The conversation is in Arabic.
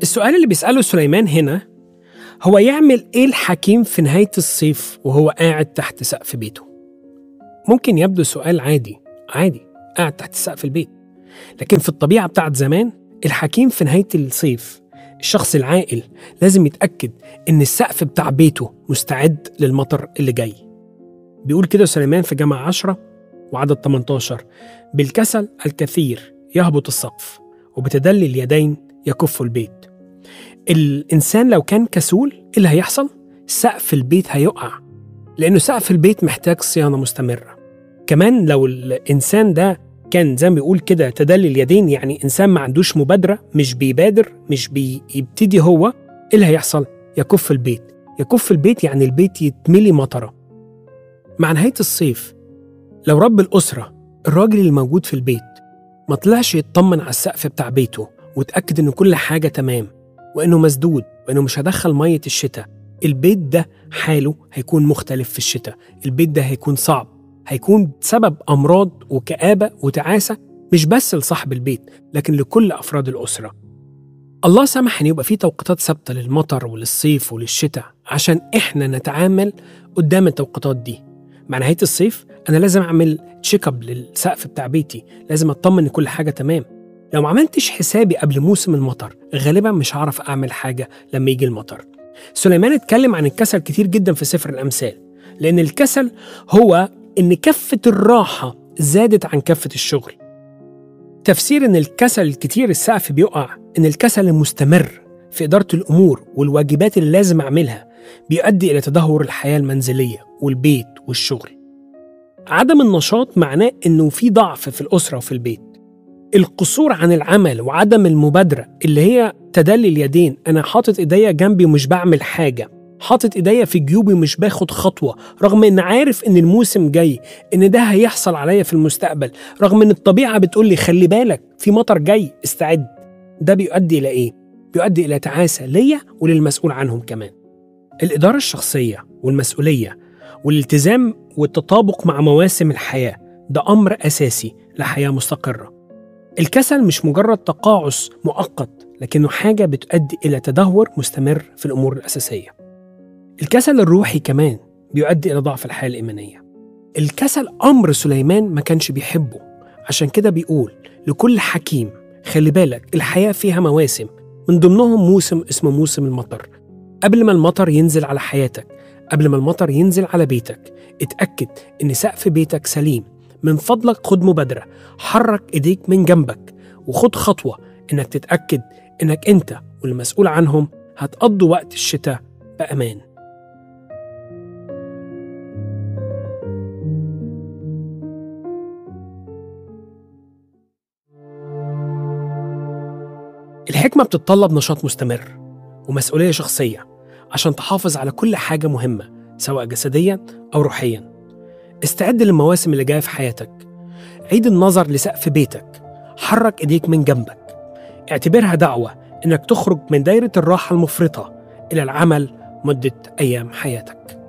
السؤال اللي بيسأله سليمان هنا هو يعمل إيه الحكيم في نهاية الصيف وهو قاعد تحت سقف بيته؟ ممكن يبدو سؤال عادي قاعد تحت سقف البيت، لكن في الطبيعة بتاعت زمان الحكيم في نهاية الصيف، الشخص العاقل لازم يتأكد إن السقف بتاع بيته مستعد للمطر اللي جاي. بيقول كده سليمان في جامعة 10 وعدد 18: بالكسل الكثير يهبط السقف، وبتدلي اليدين يكف البيت. الإنسان لو كان كسول إيه اللي هيحصل؟ سقف البيت هيقع، لأنه سقف البيت محتاج صيانة مستمرة. كمان لو الإنسان ده كان زي ما بيقول كده تدلي اليدين، يعني إنسان ما عندوش مبادرة، مش بيبادر، مش بيبتدي هو، إيه اللي هيحصل؟ يكف البيت يعني البيت يتملي مطرة. مع نهاية الصيف لو رب الأسرة الراجل اللي موجود في البيت ما طلعش يطمن على السقف بتاع بيته وتأكد إنه كل حاجة تمام وإنه مسدود وإنه مش هدخل مية الشتاء، البيت ده حاله هيكون مختلف في الشتاء. البيت ده هيكون صعب، هيكون سبب أمراض وكآبة وتعاسة، مش بس لصاحب البيت لكن لكل أفراد الأسرة. الله سمح إن يبقى فيه توقيتات ثابتة للمطر وللصيف وللشتاء عشان إحنا نتعامل قدام التوقيتات دي. مع نهاية الصيف أنا لازم أعمل تشيك اب للسقف بتاع بيتي، لازم أطمن إن كل حاجة تمام. لو ما عملتش حسابي قبل موسم المطر غالبا مش هعرف أعمل حاجة لما يجي المطر. سليمان اتكلم عن الكسل كتير جدا في سفر الأمثال، لأن الكسل هو إن كفة الراحة زادت عن كفة الشغل. تفسير إن الكسل الكتير السقف بيقع إن الكسل المستمر في إدارة الأمور والواجبات اللي لازم أعملها بيؤدي إلى تدهور الحياة المنزلية والبيت والشغل. عدم النشاط معناه إنه في ضعف في الأسرة وفي البيت. القصور عن العمل وعدم المبادرة اللي هي تدلي اليدين، أنا حاطط إيديا جنبي ومش بعمل حاجة، حاطط إيديا في جيوبي ومش باخد خطوة، رغم إن عارف إن الموسم جاي، إن ده هيحصل عليا في المستقبل، رغم إن الطبيعة بتقول لي خلي بالك في مطر جاي استعد. ده بيؤدي إلى إيه؟ بيؤدي إلى تعاسة ليا وللمسؤول عنهم كمان. الإدارة الشخصية والمسؤولية والالتزام والتطابق مع مواسم الحياة ده أمر أساسي لحياة مستقرة. الكسل مش مجرد تقاعس مؤقت، لكنه حاجة بتؤدي إلى تدهور مستمر في الأمور الأساسية. الكسل الروحي كمان بيؤدي إلى ضعف الحياة الإيمانية. الكسل أمر سليمان ما كانش بيحبه، عشان كده بيقول لكل حكيم خلي بالك الحياة فيها مواسم، من ضمنهم موسم اسمه موسم المطر. قبل ما المطر ينزل على حياتك، قبل ما المطر ينزل على بيتك، اتأكد إن سقف بيتك سليم. من فضلك خد مبادرة، حرك إيديك من جنبك وخد خطوة إنك تتأكد إنك أنت والمسؤول عنهم هتقضوا وقت الشتاء بأمان. الحكمة بتتطلب نشاط مستمر ومسؤولية شخصية عشان تحافظ على كل حاجة مهمة سواء جسديا أو روحيا. استعد للمواسم اللي جاية في حياتك. عيد النظر لسقف بيتك، حرك إيديك من جنبك، اعتبرها دعوة إنك تخرج من دايرة الراحة المفرطة إلى العمل مدة أيام حياتك.